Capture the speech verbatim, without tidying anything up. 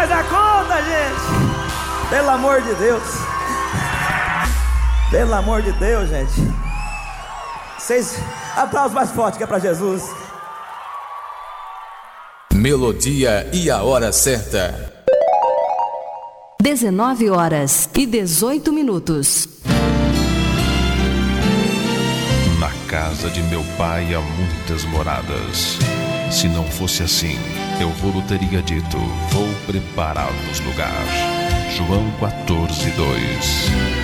faz a conta, gente. Pelo amor de Deus. Pelo amor de Deus, gente. Vocês... Aplausos mais forte que é pra Jesus. Melodia e a hora certa. dezenove horas e dezoito minutos. Na casa de meu pai há muitas moradas. Se não fosse assim, eu vou teria dito: vou preparar-vos lugar. João quatorze, dois.